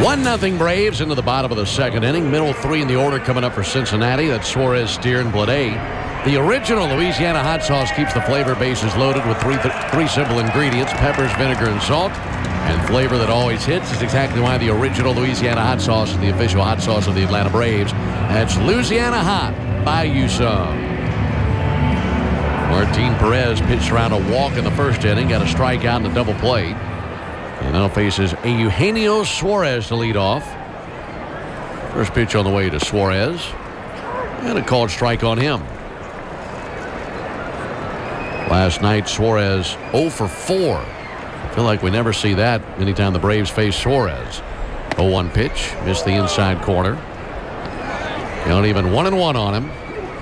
1-0 Braves into the bottom of the second inning. Middle three in the order coming up for Cincinnati. That's Suarez, Steer, and Bleday. The original Louisiana hot sauce keeps the flavor bases loaded with three simple ingredients: peppers, vinegar, and salt. And flavor that always hits is exactly why the original Louisiana hot sauce is the official hot sauce of the Atlanta Braves. That's Louisiana Hot. Buy you some. Martin Perez pitched around a walk in the first inning, got a strikeout and a double play. And now faces Eugenio Suarez to lead off. First pitch on the way to Suarez. And a called strike on him. Last night, Suarez 0 for 4. I feel like we never see that anytime the Braves face Suarez. 0-1 pitch. Missed the inside corner. Not even 1-1 on him.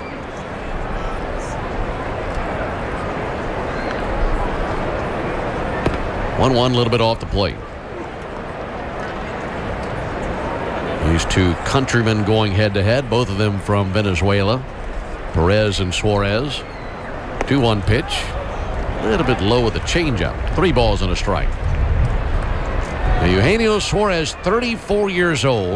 1-1, a little bit off the plate. These two countrymen going head-to-head, both of them from Venezuela. Perez and Suarez. 2-1 pitch. A little bit low with the changeup. 3 balls and a strike. Now, Eugenio Suarez, 34 years old.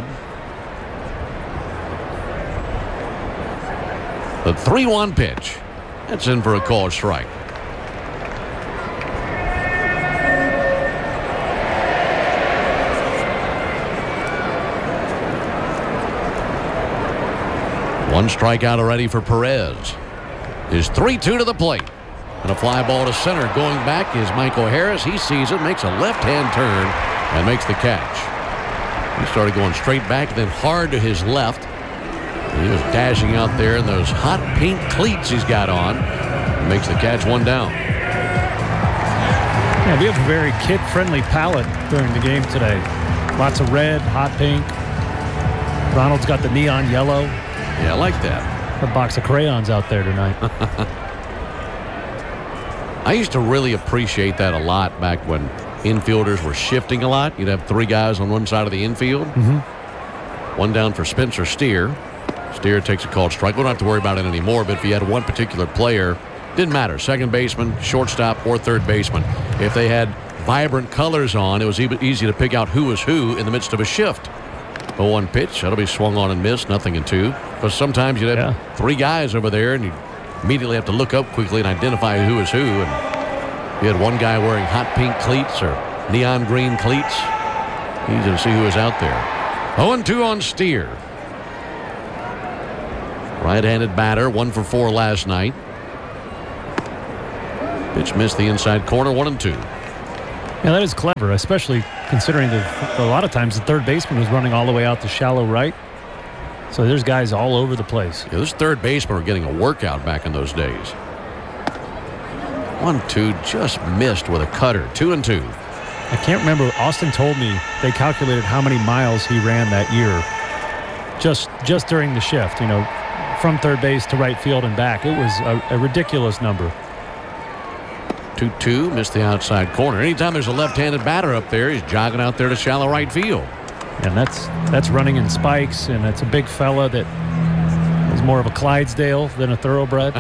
The 3-1 pitch. That's in for a called strike. One strikeout already for Perez. Is 3-2 to the plate. And a fly ball to center. Going back is Michael Harris. He sees it, makes a left-hand turn, and makes the catch. He started going straight back, then hard to his left. He was dashing out there in those hot pink cleats he's got on. And makes the catch, 1 down. Yeah, we have a very kid-friendly palette during the game today. Lots of red, hot pink. Ronald's got the neon yellow. Yeah, I like that. A box of crayons out there tonight. I used to really appreciate that a lot back when infielders were shifting a lot. You'd have 3 guys on one side of the infield. Mm-hmm. 1 down for Spencer Steer. Steer takes a called strike. We don't have to worry about it anymore, but if you had one particular player, didn't matter. Second baseman, shortstop, or third baseman. If they had vibrant colors on, it was easy to pick out who was who in the midst of a shift. 0-1 pitch. That'll be swung on and missed. 0-2. Because sometimes you'd have 3 guys over there, and you immediately have to look up quickly and identify who is who. And you had one guy wearing hot pink cleats or neon green cleats. Easy to see who was out there. 0-2 on Steer. Right-handed batter, 1 for 4 last night. Pitch missed the inside corner, 1-2. Yeah, that is clever, especially considering that a lot of times the third baseman was running all the way out to shallow right. So there's guys all over the place. Yeah, those third basemen were getting a workout back in those days. 1-2, just missed with a cutter. 2-2. I can't remember. Austin told me they calculated how many miles he ran that year just during the shift, you know, from third base to right field and back. It was a ridiculous number. 2-2, missed the outside corner. Anytime there's a left-handed batter up there, he's jogging out there to shallow right field. And that's running in spikes, and it's a big fella that is more of a Clydesdale than a thoroughbred.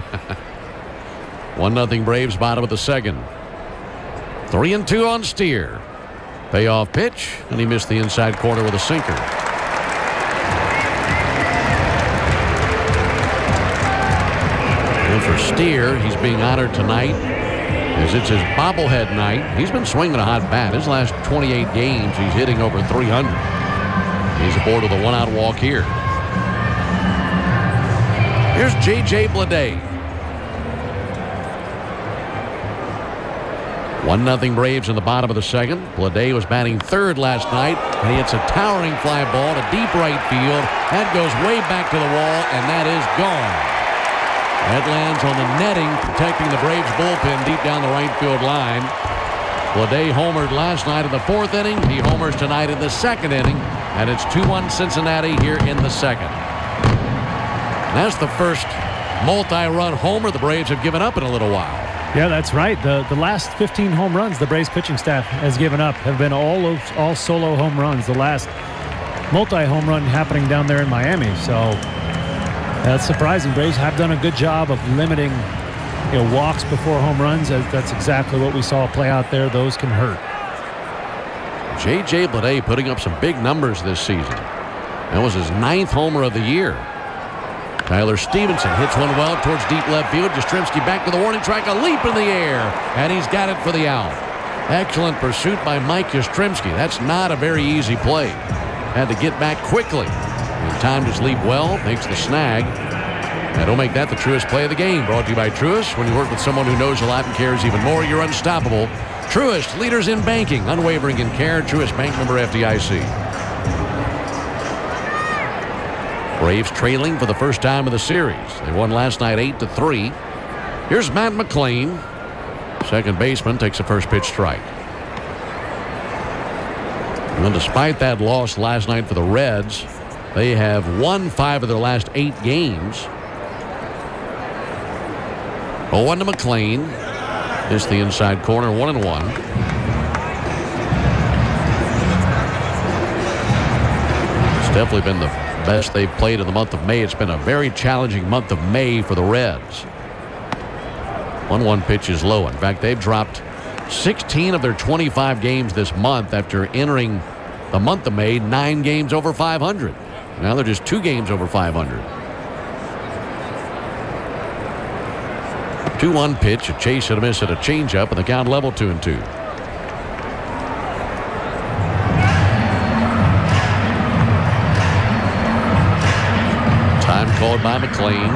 1-0 Braves, bottom of the second. 3-2 on Steer. Payoff pitch, and he missed the inside corner with a sinker. And for Steer, he's being honored tonight as it's his bobblehead night. He's been swinging a hot bat. His last 28 games, he's hitting over 300. He's aboard with a 1-out walk here. Here's J.J. Bleday. 1-0 Braves in the bottom of the second. Bleday was batting third last night, and he hits a towering fly ball to deep right field. That goes way back to the wall, and that is gone. That lands on the netting, protecting the Braves bullpen deep down the right field line. Bleday homered last night in the 4th inning. He homers tonight in the 2nd inning, and it's 2-1 Cincinnati here in the 2nd. That's the first multi-run homer the Braves have given up in a little while. Yeah, that's right. The last 15 home runs the Braves pitching staff has given up have been all solo home runs. The last multi-home run happening down there in Miami. So that's surprising. Braves have done a good job of limiting, walks before home runs. That's exactly what we saw play out there. Those can hurt. J.J. Bleday putting up some big numbers this season. That was his 9th homer of the year. Tyler Stevenson hits one well towards deep left field. Yastrzemski back to the warning track, a leap in the air, and he's got it for the out. Excellent pursuit by Mike Yastrzemski. That's not a very easy play. Had to get back quickly. He timed his leap well, makes the snag. Now, don't make that the Truist play of the game. Brought to you by Truist. When you work with someone who knows a lot and cares even more, you're unstoppable. Truist, leaders in banking, unwavering in care. Truist Bank, member FDIC. Braves trailing for the first time of the series. They won last night 8-3. Here's Matt McLain. Second baseman takes a first pitch strike. And despite that loss last night for the Reds, they have won 5 of their last 8 games. 0-1 to McLain. Missed the inside corner, 1-1. It's definitely been the best they've played in the month of May. It's been a very challenging month of May for the Reds. 1-1 pitch is low. In fact, they've dropped 16 of their 25 games this month after entering the month of May 9 games over 500. Now they're just 2 games over 500. 2-1 pitch, a chase and a miss at a changeup, and the count level 2-2. Time called by McLain.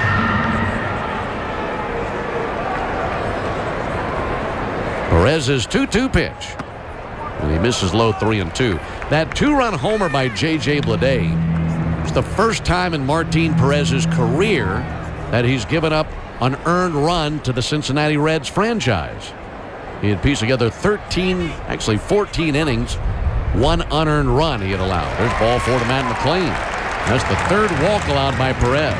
Perez's 2-2 pitch. And he misses low 3-2. That 2-run homer by J.J. Bleday was the first time in Martin Perez's career that he's given up an earned run to the Cincinnati Reds franchise. He had pieced together 14 innings, 1 unearned run he had allowed. There's ball 4 to Matt McLain. That's the 3rd walk allowed by Perez.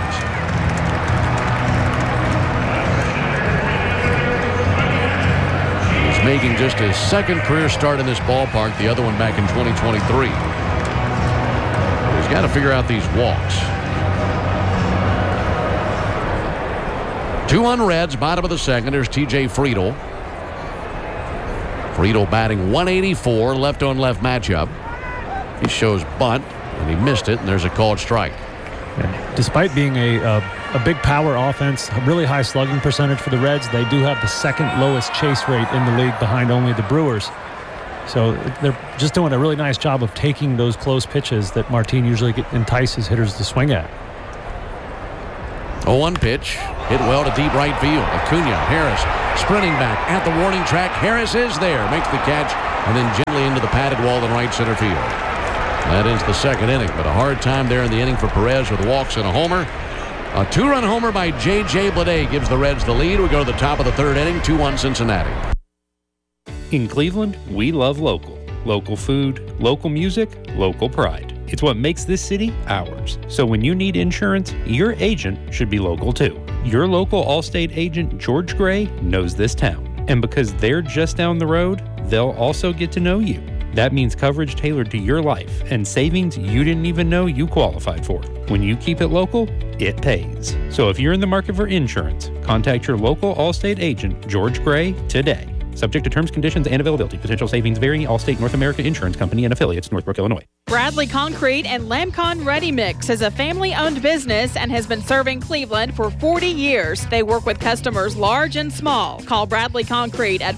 He's making just his 2nd career start in this ballpark, the other one back in 2023. He's got to figure out these walks. 2-1 Reds, bottom of the 2nd. There's T.J. Friedl. Friedl batting 184, left-on-left matchup. He shows bunt, and he missed it, and there's a called strike. And despite being a big power offense, a really high slugging percentage for the Reds, they do have the 2nd lowest chase rate in the league behind only the Brewers. So they're just doing a really nice job of taking those close pitches that Martin usually entices hitters to swing at. 0-1 pitch, hit well to deep right field. Acuna, Harris sprinting back at the warning track. Harris is there, makes the catch, and then gently into the padded wall in right center field. That ends the 2nd inning, but a hard time there in the inning for Perez with walks and a homer. A 2-run homer by J.J. Bleday gives the Reds the lead. We go to the top of the 3rd inning, 2-1 Cincinnati. In Cleveland, we love local. Local food, local music, local pride. It's what makes this city ours. So when you need insurance, your agent should be local too. Your local Allstate agent, George Gray, knows this town. And because they're just down the road, they'll also get to know you. That means coverage tailored to your life and savings you didn't even know you qualified for. When you keep it local, it pays. So if you're in the market for insurance, contact your local Allstate agent, George Gray, today. Subject to terms, conditions, and availability. Potential savings vary. Allstate North America Insurance Company and affiliates, Northbrook, Illinois. Bradley Concrete and Lamcon Ready Mix is a family-owned business and has been serving Cleveland for 40 years. They work with customers large and small. Call Bradley Concrete at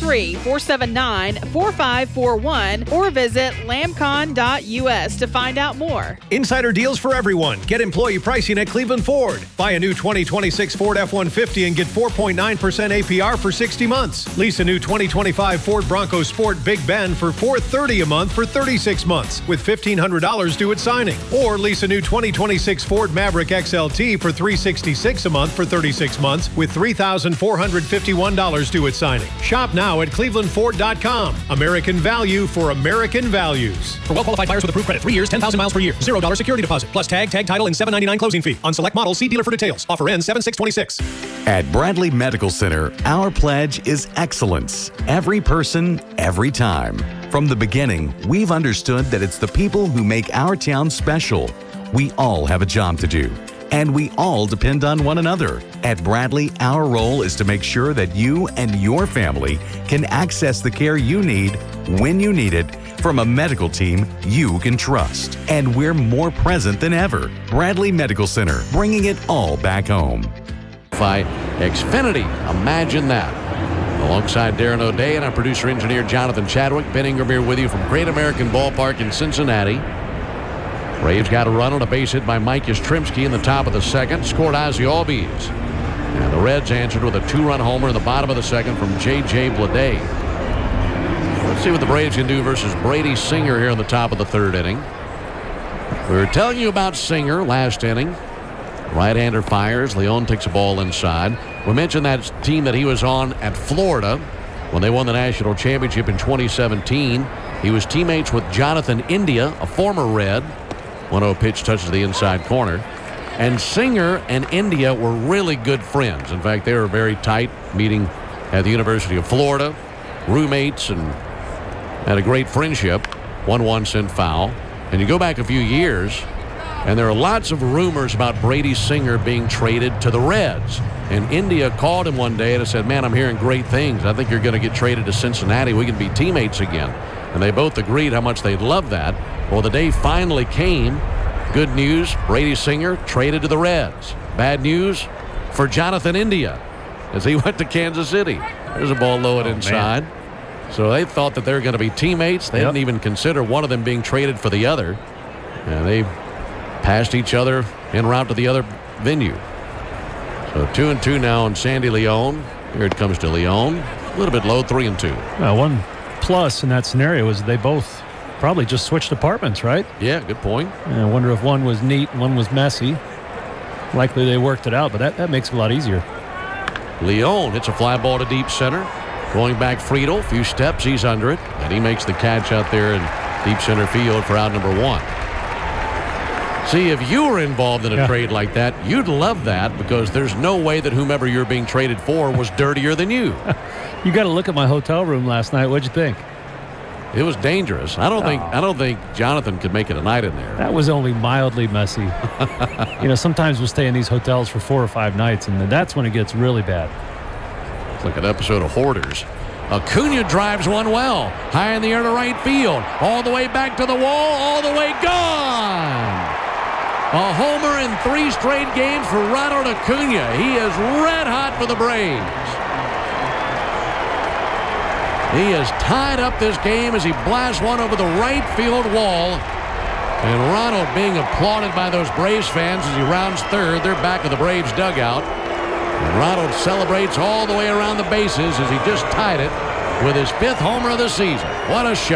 423-479-4541 or visit lamcon.us to find out more. Insider deals for everyone. Get employee pricing at Cleveland Ford. Buy a new 2026 Ford F-150 and get 4.9% APR for 60 months. Lease a new 2025 Ford Bronco Sport Big Bend for $430 a month for 36 months with $1,500 due at signing. Or lease a new 2026 Ford Maverick XLT for $366 a month for 36 months with $3,451 due at signing. Shop now at clevelandford.com. American value for American values. For well-qualified buyers with approved credit, 3 years, 10,000 miles per year. $0 security deposit, plus tag title, and $7.99 closing fee. On select models, see dealer for details. Offer ends 7/6/26. At Bradley Medical Center, our pledge is excellence. Every person, every time. From the beginning, we've understood that it's the people who make our town special. We all have a job to do, and we all depend on one another. At Bradley, our role is to make sure that you and your family can access the care you need when you need it from a medical team you can trust. And we're more present than ever. Bradley Medical Center, bringing it all back home. Xfinity, imagine that. Alongside Darren O'Day and our producer-engineer Jonathan Chadwick, Ben Ingram here with you from Great American Ballpark in Cincinnati. Braves got a run on a base hit by Mike Yastrzemski in the top of the second. Scored Ozzie Albies. And the Reds answered with a 2-run homer in the bottom of the second from J.J. Bleday. Let's see what the Braves can do versus Brady Singer here in the top of the third inning. We were telling you about Singer last inning. Right-hander fires. Leon takes a ball inside. We mentioned that team that he was on at Florida when they won the national championship in 2017. He was teammates with Jonathan India, a former Red. 1-0 pitch touches the inside corner. And Singer and India were really good friends. In fact, they were very tight, meeting at the University of Florida. Roommates, and had a great friendship. 1-1 sent foul. And you go back a few years, and there are lots of rumors about Brady Singer being traded to the Reds. And India called him one day and said, man, I'm hearing great things. I think you're going to get traded to Cincinnati. We can be teammates again. And they both agreed how much they'd love that. Well, the day finally came. Good news, Brady Singer traded to the Reds. Bad news for Jonathan India as he went to Kansas City. There's a ball low and inside. Man. So they thought that they were going to be teammates. They didn't even consider one of them being traded for the other. And they passed each other en route to the other venue. So 2-2 now on Sandy Leon. Here it comes to Leon. A little bit low, 3-2. One plus in that scenario was they both probably just switched apartments, right? Yeah, good point. I wonder if one was neat and one was messy. Likely they worked it out, but that makes it a lot easier. Leon hits a fly ball to deep center. Going back, Friedel, few steps, he's under it, and he makes the catch out there in deep center field for out number 1. See, if you were involved in a trade like that, you'd love that because there's no way that whomever you're being traded for was dirtier than you. You got to look at my hotel room last night. What'd you think? It was dangerous. I don't think Jonathan could make it a night in there. That was only mildly messy. Sometimes we'll stay in these hotels for 4 or 5 nights, and that's when it gets really bad. It's like an episode of Hoarders. Acuna drives one well. High in the air to right field. All the way back to the wall. All the way gone. A homer in 3 straight games for Ronald Acuna. He is red hot for the Braves. He has tied up this game as he blasts one over the right field wall. And Ronald being applauded by those Braves fans as he rounds third. They're back of the Braves dugout. And Ronald celebrates all the way around the bases as he just tied it with his 5th homer of the season. What a shot.